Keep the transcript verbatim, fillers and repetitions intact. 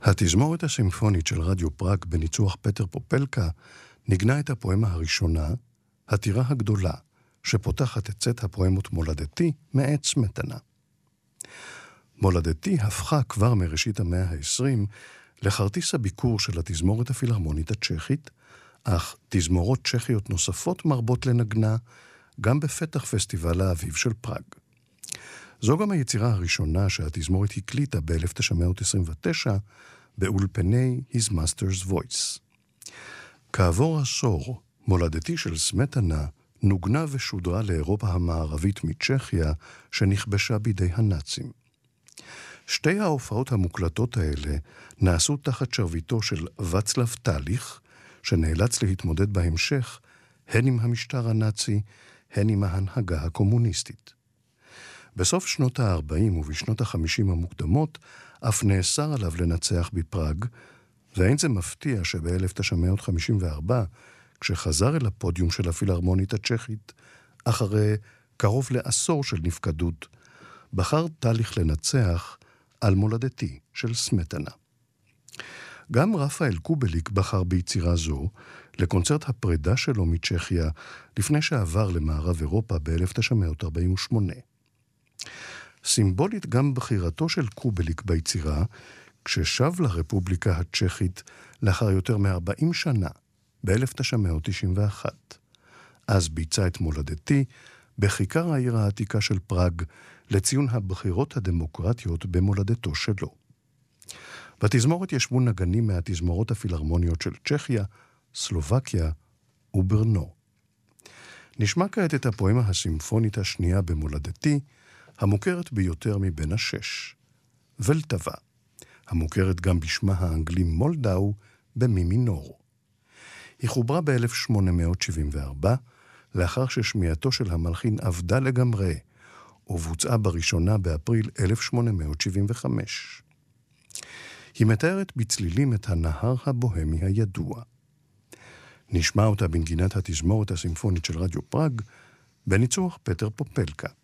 התזמורת הסימפונית של רדיו פראג בניצוח פטר פופלקה נגנה את הפואמה הראשונה, הטירה הגדולה, שפותחת את סט הפואמות מולדתי מאת סמטנה. מולדתי הפכה כבר מראשית המאה ה-עשרים לכרטיס הביקור של התזמורת הפילהרמונית הצ'כית, אך תזמורות צ'כיות נוספות מרבות לנגנה גם בפתח פסטיבל האביב של פראג. זו גם היצירה הראשונה שהתזמורת הקליטה ב-אלף תשע מאות עשרים ותשע באולפני His Master's Voice. כעבור עשור, מולדתי של סמטנה נוגנה ושודרה לאירופה המערבית מצ'כיה שנכבשה בידי הנאצים. שתי ההופעות המוקלטות האלה נעשו תחת שרביטו של וצלב טליך, שנאלץ להתמודד בהמשך הן עם המשטר הנאצי, הן עם ההנהגה הקומוניסטית. בסוף שנות ה-ארבעים ובשנות ה-חמישים המוקדמות, אף נאסר עליו לנצח בפראג, ואין זה מפתיע שב-אלף תשע מאות חמישים וארבע, כשחזר אל הפודיום של הפילהרמונית הצ'כית, אחרי קרוב לעשור של נפקדות, בחר טליך לנצח על מולדתי של סמטנה. גם רפאל קובליק בחר ביצירה זו לקונצרט הפרידה שלו מצ'כיה לפני שעבר למערב אירופה ב-אלף תשע מאות ארבעים ושמונה. סימבולית גם בחירתו של קובליק ביצירה, כששב לרפובליקה הצ'כית לאחר יותר מ-ארבעים שנה, ב-אלף תשע מאות תשעים ואחת. אז ביצע את מולדתי בכיכר העיר העתיקה של פראג לציון הבחירות הדמוקרטיות במולדתו שלו. בתזמורת ישבו נגנים מהתזמורות הפילהרמוניות של צ'כיה, סלובקיה וברנו. נשמע כעת את הפואמה הסימפונית השנייה במולדתי, המוכרת ביותר מבין השש, ולטבה, המוכרת גם בשמה האנגלי מולדאו במי מינור. היא חוברה ב-אלף שמונה מאות שבעים וארבע, לאחר ששמיעתו של המלחין עבדה לגמרי, ובוצעה בראשונה באפריל אלף שמונה מאות שבעים וחמש. היא מתארת בצלילים את הנהר הבוהמי הידוע. נשמע אותה בנגינת התזמורת הסימפונית של רדיו פראג, בניצוח פטר פופלקה.